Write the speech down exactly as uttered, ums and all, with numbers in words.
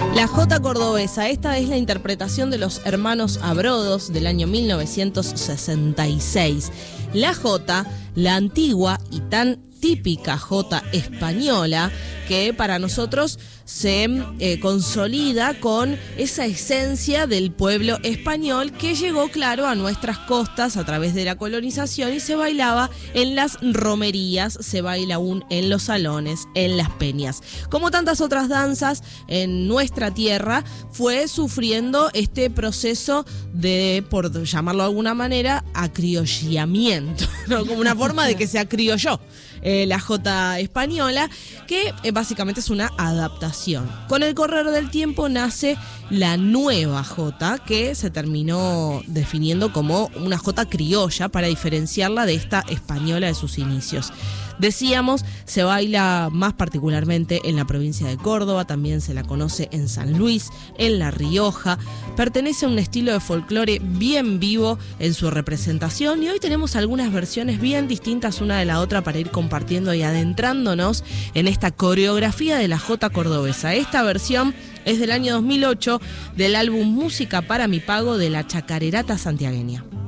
La Jota Cordobesa, esta es la interpretación de los hermanos Abrodos del año mil novecientos sesenta y seis. La Jota, la antigua y tan típica jota española, que para nosotros se eh, consolida con esa esencia del pueblo español que llegó, claro, a nuestras costas a través de la colonización y se bailaba en las romerías, se baila aún en los salones, en las peñas. Como tantas otras danzas en nuestra tierra, fue sufriendo este proceso de, por llamarlo de alguna manera, acriollamiento, ¿no? Como una forma de que se acriolló eh, la jota española, que eh, básicamente es una adaptación. Con el correr del tiempo nace la nueva jota, que se terminó definiendo como una jota criolla para diferenciarla de esta española de sus inicios. Decíamos, se baila más particularmente en la provincia de Córdoba, también se la conoce en San Luis, en La Rioja. Pertenece a un estilo de folclore bien vivo en su representación y hoy tenemos algunas versiones bien distintas una de la otra para ir compartiendo y adentrándonos en esta coreografía de la jota cordobesa. Esta versión es del año dos mil ocho del álbum Música para mi pago de la Chacarerata santiagueña.